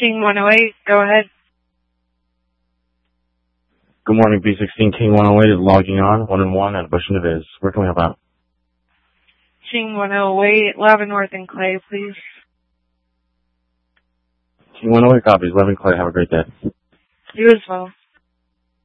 King 108, go ahead. Good morning, B16 King 108 is logging on, 1-1 at Bush and Diviz. Where can we help out? King 108, Lavin North and Clay, please. King 108 copies, 11 Clay, have a great day. You as well.